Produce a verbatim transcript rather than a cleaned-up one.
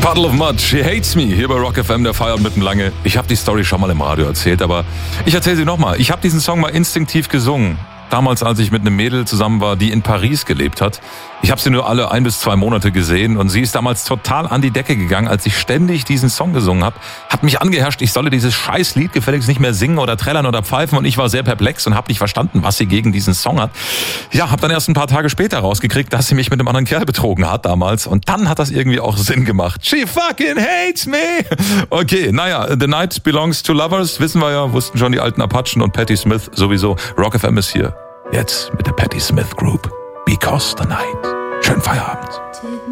Puddle of Mud, She Hates Me, hier bei Rock F M, der Feierabend mitten lange. Ich habe die Story schon mal im Radio erzählt, aber ich erzähle sie nochmal. Ich habe diesen Song mal instinktiv gesungen. Damals, als ich mit einem Mädel zusammen war, die in Paris gelebt hat. Ich habe sie nur alle ein bis zwei Monate gesehen und sie ist damals total an die Decke gegangen, als ich ständig diesen Song gesungen habe. Hat mich angeherrscht, ich solle dieses scheiß Lied gefälligst nicht mehr singen oder trällern oder pfeifen und ich war sehr perplex und habe nicht verstanden, was sie gegen diesen Song hat. Ja, habe dann erst ein paar Tage später rausgekriegt, dass sie mich mit einem anderen Kerl betrogen hat damals und dann hat das irgendwie auch Sinn gemacht. She fucking hates me! Okay, naja, The Night Belongs to Lovers, wissen wir ja, wussten schon die alten Apachen und Patti Smith sowieso. Rock F M ist hier. Jetzt mit der Patti Smith Group. Because the Night. Schönen Feierabend.